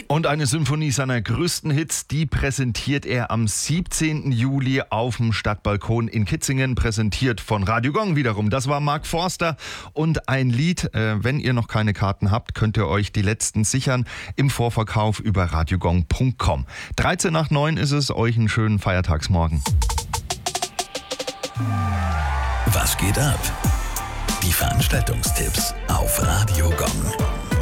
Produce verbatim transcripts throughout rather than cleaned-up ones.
Und eine Symphonie seiner größten Hits, die präsentiert er am siebzehnten Juli auf dem Stadtbalkon in Kitzingen, präsentiert von Radio Gong wiederum. Das war Mark Forster und ein Lied, äh, wenn ihr noch keine Karten habt, könnt ihr euch die letzten sichern im Vorverkauf über radiogong punkt com. dreizehn nach neun ist es, euch einen schönen Feiertagsmorgen. Was geht ab? Die Veranstaltungstipps auf Radio Gong.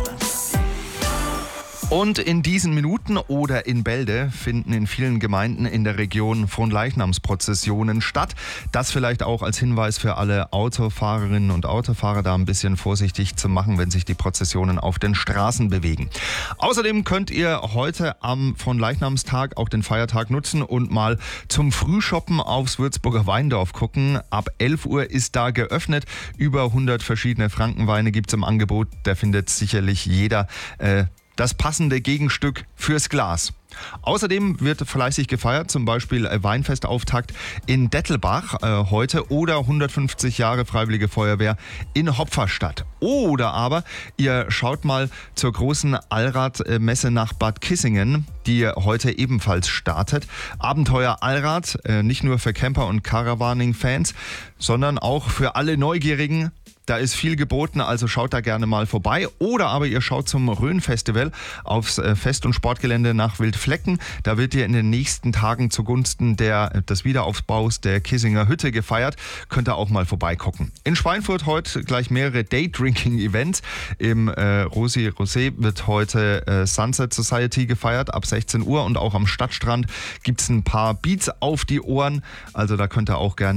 Und in diesen Minuten oder in Bälde finden in vielen Gemeinden in der Region Fronleichnamsprozessionen statt. Das vielleicht auch als Hinweis für alle Autofahrerinnen und Autofahrer, da ein bisschen vorsichtig zu machen, wenn sich die Prozessionen auf den Straßen bewegen. Außerdem könnt ihr heute am Fronleichnamstag auch den Feiertag nutzen und mal zum Frühshoppen aufs Würzburger Weindorf gucken. Ab elf Uhr ist da geöffnet. Über hundert verschiedene Frankenweine gibt es im Angebot. Da findet sicherlich jeder äh, das passende Gegenstück fürs Glas. Außerdem wird fleißig gefeiert, zum Beispiel Weinfestauftakt in Dettelbach äh, heute oder hundertfünfzig Jahre Freiwillige Feuerwehr in Hopferstadt. Oder aber ihr schaut mal zur großen Allradmesse nach Bad Kissingen, die heute ebenfalls startet. Abenteuer Allrad, äh, nicht nur für Camper- und Caravaning-Fans, sondern auch für alle Neugierigen. Da ist viel geboten, also schaut da gerne mal vorbei. Oder aber ihr schaut zum Rhön-Festival aufs Fest- und Sportgelände nach Wildflecken. Da wird ihr in den nächsten Tagen zugunsten der, des Wiederaufbaus der Kissinger Hütte gefeiert. Könnt ihr auch mal vorbeigucken. In Schweinfurt heute gleich mehrere Day-Drinking-Events. Im äh, Rosi Rosé wird heute äh, Sunset Society gefeiert ab sechzehn Uhr. Und auch am Stadtstrand gibt es ein paar Beats auf die Ohren. Also da könnt ihr auch gerne